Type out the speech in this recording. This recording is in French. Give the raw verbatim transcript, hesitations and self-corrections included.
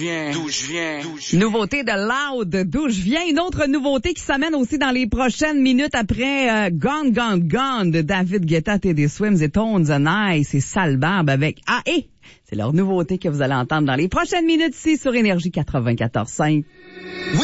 viens, d'où je viens, d'où je viens. Nouveauté de Loud, d'où je viens. Une autre nouveauté qui s'amène aussi dans les prochaines minutes après euh, Gone, Gone, Gone de David Guetta, Teddy Swims et Tones and I. C'est Sale Barbe avec A E. C'est leur nouveauté que vous allez entendre dans les prochaines minutes ici sur Énergie quatre-vingt-quatorze cinq.